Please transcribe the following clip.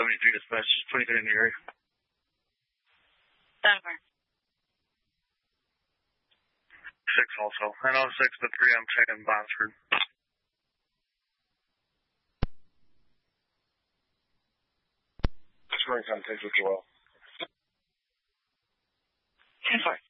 73 dispatch, 23 in the area. 7-4. 6 also. And 06 to 3, I'm checking Botsford. Springtime takes it well. 10-4.